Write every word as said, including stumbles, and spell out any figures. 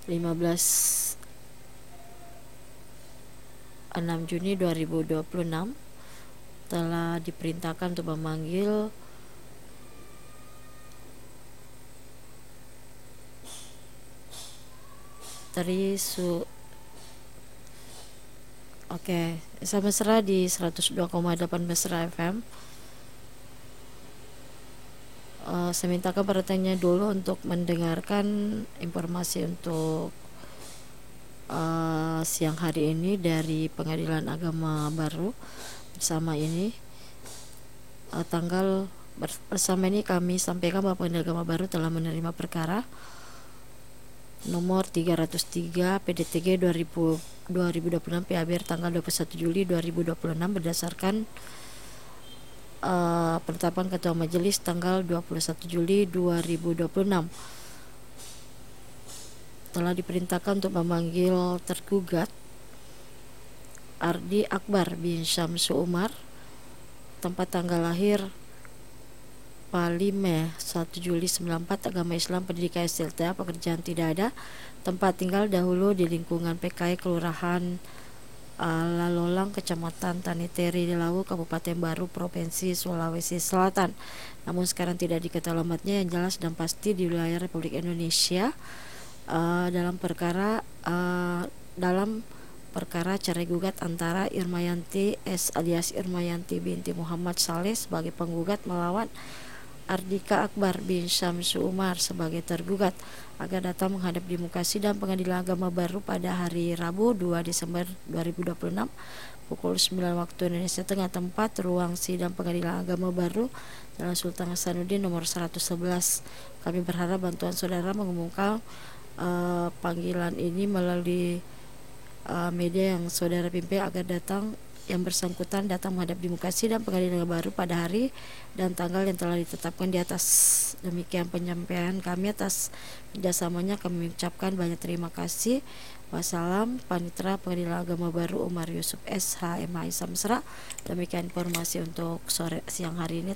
lima belas enam Juni dua ribu dua puluh enam telah diperintahkan untuk memanggil Tri Su Oke, saya mesra di seratus dua koma delapan Mesra F M. Uh, saya mintakan perhatiannya dulu untuk mendengarkan informasi untuk uh, siang hari ini dari Pengadilan Agama Baru. Bersama ini uh, tanggal bersama ini kami sampaikan bahwa Pengadilan Agama Baru telah menerima perkara nomor tiga ratus tiga P D T G dua ribu dua puluh enam P A B R tanggal dua puluh satu Juli dua ribu dua puluh enam berdasarkan uh, penetapan Ketua Majelis tanggal dua puluh satu Juli dua ribu dua puluh enam. Telah diperintahkan untuk memanggil tergugat Ardi Akbar bin Syamsu Umar, tempat tanggal lahir Palime satu Juli sembilan puluh empat, agama Islam, pendidikan S L T A, pekerjaan tidak ada, tempat tinggal dahulu di lingkungan P K I Kelurahan uh, Lalolang, Kecamatan Taniteri Lawu, Kabupaten Baru, Provinsi Sulawesi Selatan. Namun sekarang tidak diketahui alamatnya, yang jelas dan pasti di wilayah Republik Indonesia. Uh, dalam perkara uh, dalam perkara cerai gugat antara Irmayanti S alias Irmayanti binti Muhammad Saleh sebagai penggugat melawan Ardika Akbar bin Syamsu Umar sebagai tergugat agar datang menghadap di muka sidang Pengadilan Agama Baru pada hari Rabu dua Desember dua ribu dua puluh enam pukul sembilan waktu Indonesia Tengah, tempat ruang sidang Pengadilan Agama Baru Jalan Sultan Hasanuddin nomor seratus sebelas. Kami berharap bantuan saudara mengumumkan uh, panggilan ini melalui uh, media yang saudara pimpin agar datang yang bersangkutan datang menghadap di muka sidang Pengadilan Baru pada hari dan tanggal yang telah ditetapkan di atas. Demikian penyampaian kami. Atas kerjasamanya kami mengucapkan banyak terima kasih. Wassalam. Panitera Pengadilan Agama Baru Umar Yusuf S H M H I Samsra. Demikian informasi untuk sore siang hari ini.